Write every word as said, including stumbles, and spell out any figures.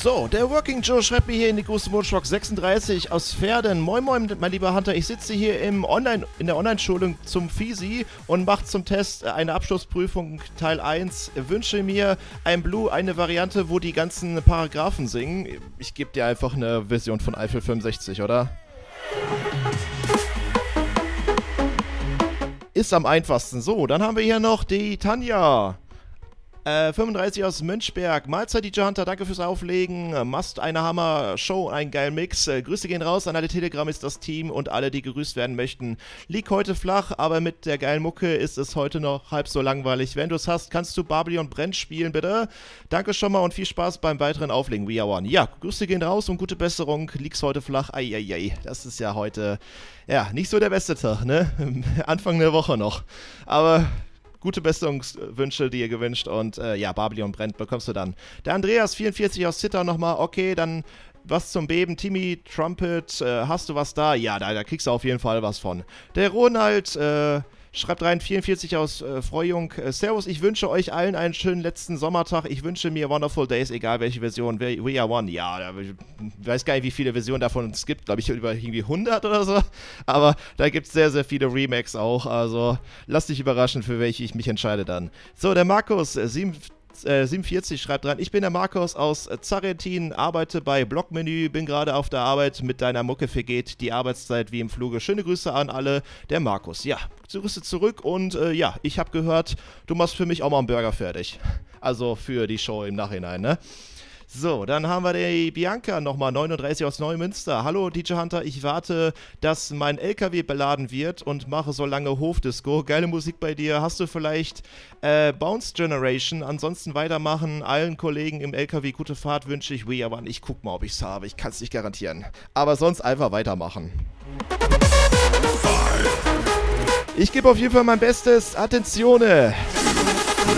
So, der Working Joe schreibt mir hier in die große Mondschrock sechsunddreißig aus Pferden. Moin moin, mein lieber Hunter, ich sitze hier im Online, in der Online-Schulung zum Fisi und mache zum Test eine Abschlussprüfung Teil eins. Wünsche mir ein Blue, eine Variante, wo die ganzen Paragraphen singen. Ich gebe dir einfach eine Version von Eiffel fünfundsechzig, oder? Ist am einfachsten. So, dann haben wir hier noch die Tanja. Äh, fünfunddreißig aus Mönchberg. Mahlzeit, D J Hunter, danke fürs Auflegen. Äh, Mast, eine Hammer-Show, einen geilen Mix. Äh, Grüße gehen raus an alle Telegram, ist das Team und alle, die gegrüßt werden möchten. Lieg heute flach, aber mit der geilen Mucke ist es heute noch halb so langweilig. Wenn du es hast, kannst du Babylon Brent spielen, bitte. Danke schon mal und viel Spaß beim weiteren Auflegen. We are one. Ja, Grüße gehen raus und gute Besserung. Liegst heute flach. Eieiei, das ist ja heute, ja, nicht so der beste Tag, ne? Anfang der Woche noch. Aber gute Besserungswünsche dir gewünscht und äh, ja, Babylon brennt, bekommst du dann. Der Andreas vierundvierzig aus Zittau nochmal, okay, dann was zum Beben. Timmy, Trumpet, äh, hast du was da? Ja, da, da kriegst du auf jeden Fall was von. Der Ronald, äh, schreibt rein, vierundvierzig aus äh, Freujung. Äh, Servus, ich wünsche euch allen einen schönen letzten Sommertag. Ich wünsche mir Wonderful Days, egal welche Version. We, we are one. Ja, ich weiß gar nicht, wie viele Versionen davon es gibt. Glaube ich, über irgendwie hundert oder so. Aber da gibt es sehr, sehr viele Remakes auch. Also, lass dich überraschen, für welche ich mich entscheide dann. So, der Markus, äh, sieben, äh, siebenundvierzig schreibt rein. Ich bin der Markus aus äh, Zarentin, arbeite bei Blockmenü, bin gerade auf der Arbeit. Mit deiner Mucke vergeht die Arbeitszeit wie im Fluge. Schöne Grüße an alle. Der Markus, ja. Grüße zurück und äh, ja, ich habe gehört, du machst für mich auch mal einen Burger fertig. Also für die Show im Nachhinein, ne? So, dann haben wir die Bianca nochmal, neununddreißig aus Neumünster. Hallo D J Hunter, ich warte, dass mein L K W beladen wird und mache so lange Hofdisco. Geile Musik bei dir. Hast du vielleicht äh, Bounce Generation? Ansonsten weitermachen. Allen Kollegen im L K W gute Fahrt wünsche ich. We, aber ich guck mal, ob ich es habe. Ich kann es nicht garantieren. Aber sonst einfach weitermachen. Ich gebe auf jeden Fall mein Bestes. Attenzione!